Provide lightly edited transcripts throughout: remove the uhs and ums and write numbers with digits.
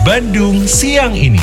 Bandung siang ini.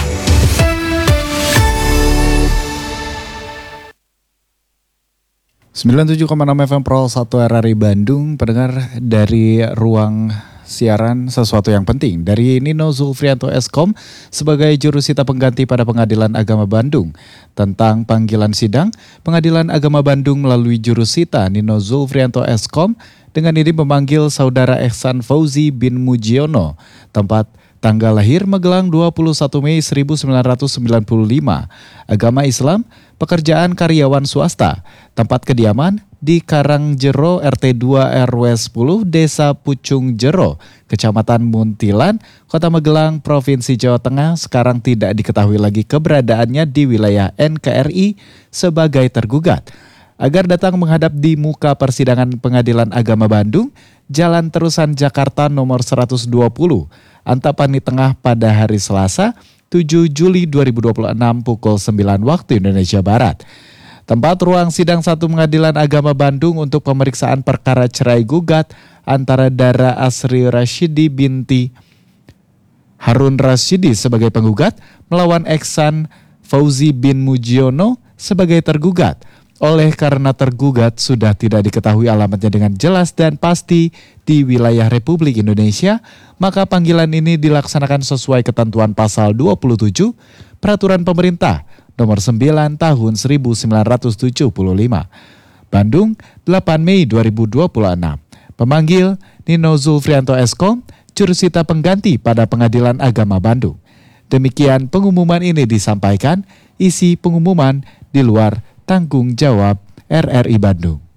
Sembilan 97,6 FM Pro 1 RRI Bandung, pendengar dari ruang siaran sesuatu yang penting dari Nino Zulfrianto Eskom sebagai jurusita pengganti pada Pengadilan Agama Bandung. Tentang panggilan sidang, Pengadilan Agama Bandung melalui jurusita Nino Zulfrianto Eskom dengan ini memanggil Saudara Ehsan Fauzi bin Mujiono, tempat tanggal lahir Magelang 21 Mei 1995, agama Islam, pekerjaan karyawan swasta, tempat kediaman di Karangjero RT 2 RW 10 Desa Pucung Jero, Kecamatan Muntilan, Kota Magelang, Provinsi Jawa Tengah, sekarang tidak diketahui lagi keberadaannya di wilayah NKRI sebagai tergugat. Agar datang menghadap di muka persidangan Pengadilan Agama Bandung, Jalan Terusan Jakarta nomor 120, Antapani Tengah pada hari Selasa, 7 Juli 2026 pukul 9 waktu Indonesia Barat. Tempat ruang sidang 1 Pengadilan Agama Bandung untuk pemeriksaan perkara cerai gugat antara Dara Asri Rasyidi binti Harun Rasyidi sebagai penggugat melawan Ehsan Fauzi bin Mujiono sebagai tergugat. Oleh karena tergugat sudah tidak diketahui alamatnya dengan jelas dan pasti di wilayah Republik Indonesia, maka panggilan ini dilaksanakan sesuai ketentuan pasal 27 Peraturan Pemerintah nomor 9 tahun 1975. Bandung, 8 Mei 2026. Pemanggil Nino Zulfrianto Eskom, jurusita pengganti pada Pengadilan Agama Bandung. Demikian pengumuman ini disampaikan, isi pengumuman di luar tanggung jawab RRI Bandung.